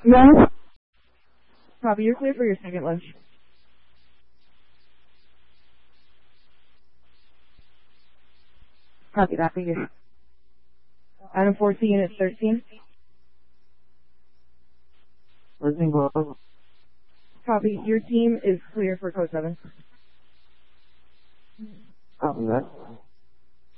No. Copy, you're clear for your second lunch. Copy that, figure. Item 4C, Unit 13. 13 go. Copy, your team is clear for code 7. Copy that.